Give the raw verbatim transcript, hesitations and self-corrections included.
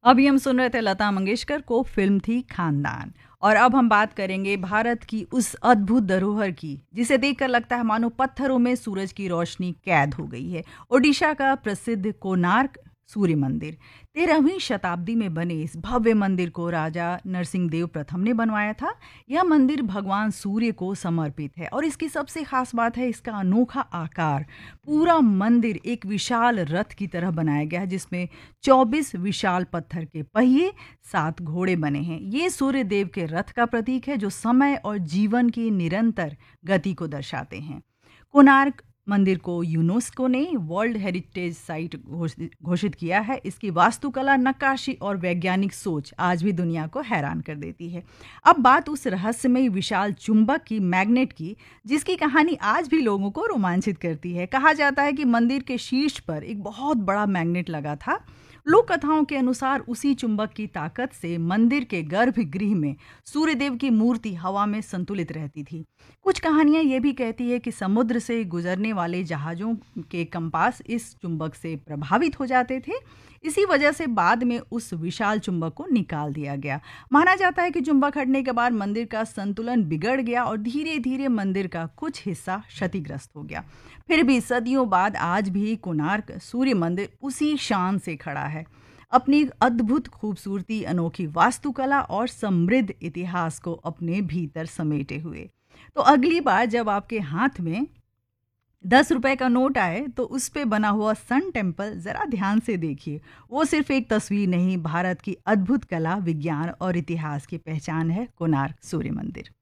अभी हम सुन रहे थे लता मंगेशकर को, फिल्म थी खानदान। और अब हम बात करेंगे भारत की उस अद्भुत धरोहर की जिसे देखकर लगता है मानो पत्थरों में सूरज की रोशनी कैद हो गई है। ओडिशा का प्रसिद्ध कोणार्क सूर्य मंदिर। तेरहवीं शताब्दी में बने इस भव्य मंदिर को राजा नरसिंहदेव प्रथम ने बनवाया था। यह मंदिर भगवान सूर्य को समर्पित है और इसकी सबसे खास बात है इसका अनोखा आकार। पूरा मंदिर एक विशाल रथ की तरह बनाया गया है जिसमें चौबीस विशाल पत्थर के पहिए, सात घोड़े बने हैं। ये सूर्य देव के रथ का प्रतीक है जो समय और जीवन की निरंतर गति को दर्शाते हैं। कोणार्क मंदिर को यूनेस्को ने वर्ल्ड हेरिटेज साइट घोषित घोषित किया है। इसकी वास्तुकला, नक्काशी और वैज्ञानिक सोच आज भी दुनिया को हैरान कर देती है। अब बात उस रहस्यमय विशाल चुंबक की, मैग्नेट की, जिसकी कहानी आज भी लोगों को रोमांचित करती है। कहा जाता है कि मंदिर के शीर्ष पर एक बहुत बड़ा मैग्नेट लगा था। लोक कथाओं के अनुसार उसी चुंबक की ताकत से मंदिर के गर्भगृह में सूर्यदेव की मूर्ति हवा में संतुलित रहती थी। कुछ कहानियां ये भी कहती है कि समुद्र से गुजरने वाले जहाज़ों के कंपास इस चुंबक से प्रभावित हो जाते थे। इसी वजह से बाद में उस विशाल चुंबक को निकाल दिया गया। माना जाता है कि चुंबक हटने के बाद मंदिर का संतुलन बिगड़ गया और धीरे धीरे मंदिर का कुछ हिस्सा क्षतिग्रस्त हो गया। फिर भी सदियों बाद आज भी कोणार्क सूर्य मंदिर उसी शान से खड़ा है, अपनी अद्भुत खूबसूरती, अनोखी वास्तुकला और समृद्ध इतिहास को अपने भीतर समेटे हुए। तो अगली बार जब आपके हाथ में दस रुपए का नोट आए तो उस पे बना हुआ सन टेम्पल जरा ध्यान से देखिए। वो सिर्फ एक तस्वीर नहीं, भारत की अद्भुत कला, विज्ञान और इतिहास की पहचान है कोणार्क सूर्य मंदिर।